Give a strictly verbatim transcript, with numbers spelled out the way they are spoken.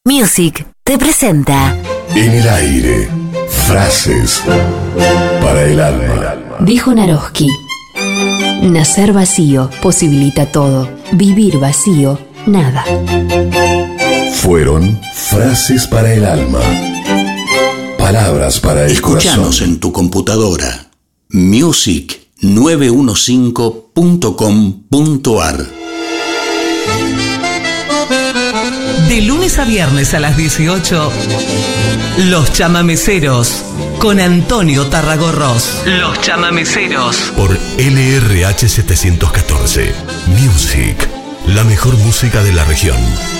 Music te presenta En el aire, frases para el alma. Dijo Naroski: nacer vacío posibilita todo, vivir vacío, nada. Fueron frases para el alma. Palabras para el Escúchanos corazón. en tu computadora. music nueve cinco punto com punto ar. De lunes a viernes a las dieciocho, Los Chamameceros, con Antonio Tarragorros. Los Chamameceros. Por L R H setecientos catorce. Music, la mejor música de la región.